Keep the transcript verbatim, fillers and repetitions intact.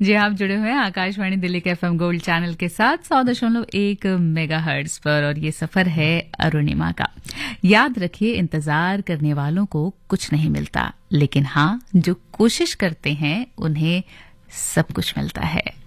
जी, आप जुड़े हुए हैं आकाशवाणी दिल्ली के एफएम गोल्ड चैनल के साथ सौ दशमलव एक मेगा हर्ट्ज पर और ये सफर है अरुणिमा का। याद रखिए, इंतजार करने वालों को कुछ नहीं मिलता, लेकिन हाँ, जो कोशिश करते हैं उन्हें सब कुछ मिलता है।